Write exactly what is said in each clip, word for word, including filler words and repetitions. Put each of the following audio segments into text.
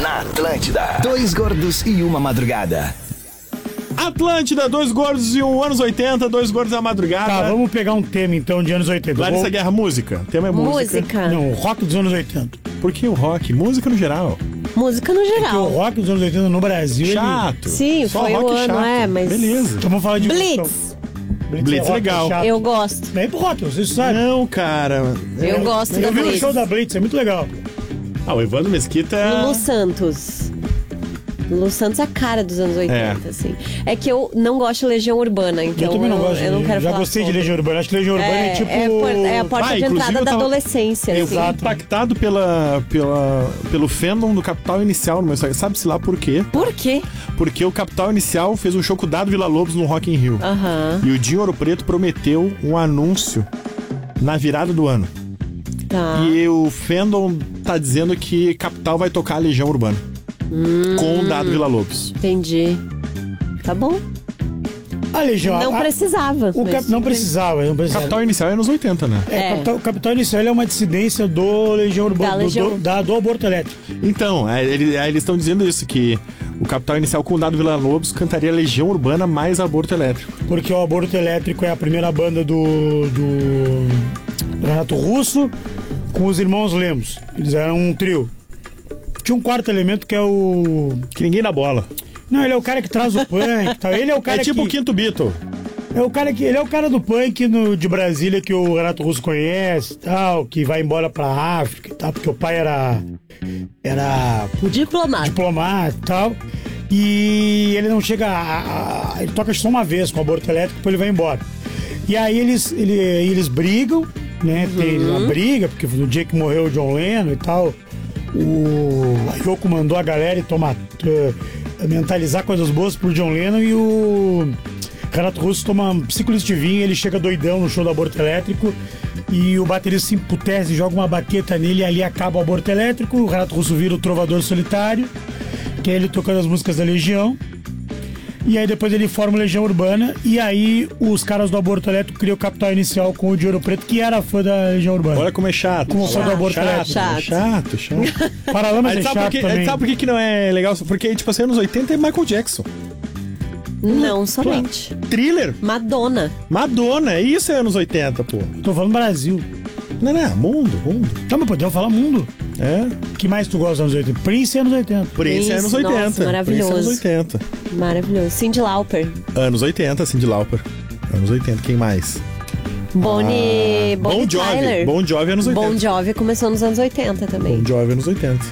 Na Atlântida, dois gordos e uma madrugada. Atlântida, dois gordos e um anos oitenta, dois gordos à madrugada. Tá, vamos pegar um tema então de anos oitenta. Larissa Vou... Guerra, música. O tema é música. Música. Não, o rock dos anos oitenta. Por que o rock? Música no geral. Música no Porque o geral. rock dos anos oitenta no Brasil... Chato. Sim, Só foi o rock ano, chato. é, mas- Beleza. Então vamos falar de... Blitz. Blitz é rock legal. chato. Eu gosto. É pro rock, vocês sabem. Não, cara. Eu gosto da Eu vi o Blitz. show da Blitz, é muito legal. Ah, o Evandro Mesquita... Lulu Santos. Lulu Santos é a cara dos anos oitenta, É. assim. É que eu não gosto de Legião Urbana, então eu também não gosto. eu não de, quero já falar gostei sobre. de Legião Urbana. Acho que Legião Urbana é, É, tipo... é, por- é a porta Ah, de inclusive entrada eu da tava- adolescência, Eu assim. fui impactado pela, pela, pelo fandom do Capital Inicial no meu Instagram. Sabe-se lá por quê? Por quê? Porque o Capital Inicial fez um show com o Dado Villa-Lobos no Rock in Rio. Aham, E o Dinho Ouro Preto prometeu um anúncio na virada do ano. tá. E o fandom tá dizendo que Capital vai tocar a Legião Urbana. Hum. Com o Dado Villa-Lobos. Entendi. Tá bom. A Legião... Não a- precisava. O mas cap... Não tudo bem. precisava, não precisava. Capital Inicial é anos oitenta, né? É, É. Capital, Capital Inicial é uma dissidência do Legião Urbana, Da do, Legião. do, da- do aborto elétrico. Então, é, ele- é, eles estão dizendo isso, que o Capital Inicial com o Dado Villa-Lobos cantaria Legião Urbana mais aborto elétrico. Porque o aborto elétrico é a primeira banda do, do, do Renato Russo com os irmãos Lemos. Eles eram um trio. Tinha um quarto elemento que é o... Que ninguém dá bola. Não, ele é o cara que traz o punk. Tal. Ele é o cara É tipo o que... quinto Beatle. É o cara que ele é o cara do punk no, de Brasília que o Renato Russo conhece, tal, que vai embora pra África, e tal, porque o pai era era Diplomata. diplomata e tal. E ele não chega a, a, ele toca só uma vez com o aborto elétrico, depois ele vai embora. E aí eles ele, eles brigam, né? Tem uma briga, porque no dia que morreu o John Lennon e tal, o a Yoko mandou a galera ir tomar uh, mentalizar coisas boas pro John Lennon e o Renato Russo toma um cinco litros de vinho, ele chega doidão no show do aborto elétrico e o baterista se emputece, joga uma baqueta nele e ali acaba o aborto elétrico. O Renato Russo vira o trovador solitário, que é ele tocando as músicas da Legião. E aí depois ele forma a Legião Urbana e aí os caras do aborto elétrico criam o Capital Inicial com o Dinho Ouro Preto, que era fã da Legião Urbana. Olha como é chato. Como fã do aborto chato, elétrico. Chato. chato, chato. Paralamas é Aí sabe, por chato que, também. sabe por que que não é legal? Porque, tipo assim, anos oitenta é Michael Jackson. Não somente. Thriller, Madonna. Madonna, isso é anos oitenta, pô. Tô falando Brasil. Não, não, mundo, mundo. Tá, mas podemos falar mundo. É, O que mais tu gosta dos anos oitenta? Prince é anos oitenta. Prince é anos Nossa, oitenta. maravilhoso. Prince é anos oitenta. Maravilhoso. Cyndi Lauper. Anos oitenta, Cyndi Lauper. Anos oitenta, quem mais? Bonnie, Bonnie Bon Jovi. Tyler. Bon Jovi anos oitenta. Bon Jovi começou nos anos oitenta também. Bon Jovi anos oitenta.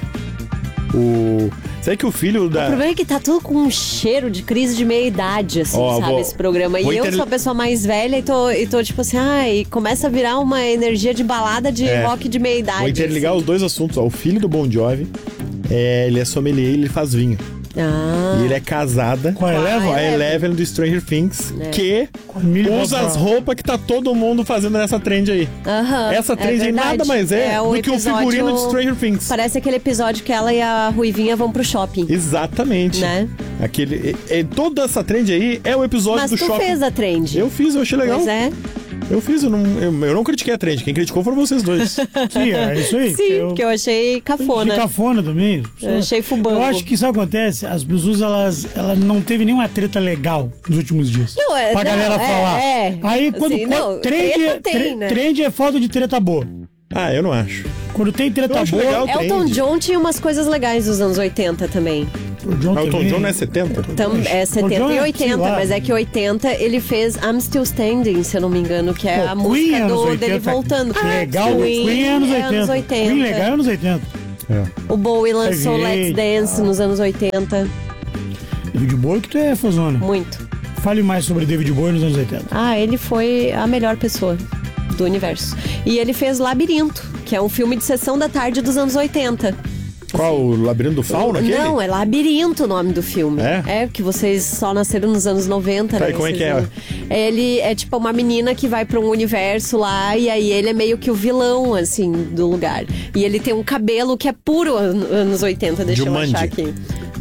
O... Sabe que o filho O da... problema é que tá tudo com um cheiro de crise de meia-idade, assim, Ó, sabe, vou- esse programa. E vou eu inter- sou a pessoa mais velha e tô, e tô tipo assim, ai, começa a virar uma energia de balada de É. rock de meia-idade. Vou interligar assim. os dois assuntos. Ó, o filho do Bon Jovi, é, ele é sommelier e ele faz vinho. Ah, E ele é casada Com a Ah, Eleven? com a Eleven. Eleven do Stranger Things, É. que Millie usa Bobby as Brown. roupas que tá todo mundo fazendo nessa trend aí. aham, Essa é trend aí verdade. nada mais é, o do que o episódio- figurino de Stranger Things. Parece aquele episódio que ela e a Ruivinha vão pro shopping. Exatamente. Né? Aquele, e, e toda essa trend aí é o episódio Mas do tu shopping. fez a trend. Eu fiz, eu achei legal. Pois é. Eu fiz, eu não, eu, eu não critiquei a trend. Quem criticou foram vocês dois. Sim, é isso aí. Sim, eu, porque eu achei cafona. De cafona também. Eu achei fubango. Eu acho que isso acontece, as pessoas, elas, elas não teve nenhuma treta legal nos últimos dias. Não, é- pra não, galera é, falar. é. Aí quando, Assim, quando- não, trend, treta é- tem, tre- né? trend é falta de treta boa. Ah, eu não acho. Quando tem treta Eu acho boa, legal. Elton trend. John tinha umas coisas legais dos anos oitenta também. o John Elton também. John não é setenta? Tam, é setenta John é, e sei oitenta, lá. mas é que oitenta ele fez I'm Still Standing, se eu não me engano, que é Pô, a Queen música é anos do, oitenta. dele voltando. Que legal, Queen, Queen é anos é oitenta. anos oitenta. Queen legal é anos oitenta. É. O Bowie lançou Heavy Let's Eight, Dance nos anos oitenta. David Bowie que tu é fazona. Muito. Fale mais sobre David Bowie nos anos oitenta. Ah, ele foi a melhor pessoa do universo. E ele fez Labirinto, que é um filme de sessão da tarde dos anos oitenta. Qual? O Labirinto do Fauno, aquele? Não, é Labirinto o nome do filme. É? É, porque vocês só nasceram nos anos noventa, Tá, né? e como é Vocês que é? não- Ele é tipo uma menina que vai pra um universo lá e aí ele é meio que o vilão, assim, do lugar. E ele tem um cabelo que é puro an- anos oitenta, deixa Jumanji. eu achar aqui.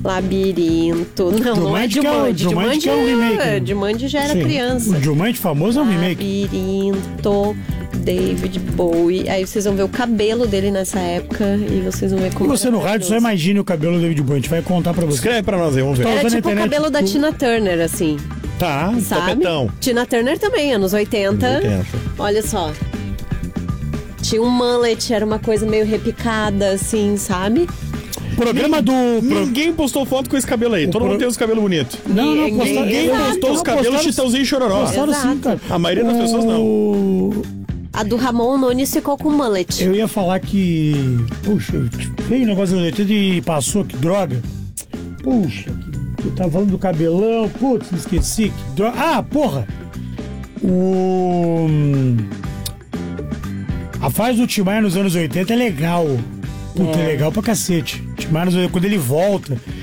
Labirinto. Não, não é Jumanji que é o- Jumanji. Jumanji que é o remake, né? Jumanji já era Sim. criança. O Jumanji famoso é um remake. Labirinto. David Bowie. Aí vocês vão ver o cabelo dele nessa época e vocês vão ver E como você era no rádio só maravilhoso. imagine o cabelo do David Bowie. A gente vai contar pra você. Escreve pra nós aí, vamos ver. Tá Era usando a tipo o internet cabelo da tudo. Tina Turner, assim, Tá, sabe? topetão. Tina Turner também, anos oitenta. Anos oitenta. Olha só. Tinha um mullet, era uma coisa meio repicada, assim, sabe? Programa do... pro- Ninguém postou foto com esse cabelo aí. Todo pro- mundo tem os cabelos bonitos. Não, não, Ninguém- postaram. Ninguém Exato. postou os Não, cabelos postaram- Chitãozinho e Chororó. Postaram sim, Exato. cara. A maioria das pessoas não. O- A do Ramon Nunes ficou com mullet. Eu ia falar que... Puxa, veio o negócio da letra e passou, que droga. Puxa, que... eu tava falando do cabelão. Putz, me esqueci. Que droga. Ah, porra! O... A fase do Tim Maia nos anos oitenta é legal. Puta, é, É. legal pra cacete. Tim Maia nos oitenta, quando ele volta,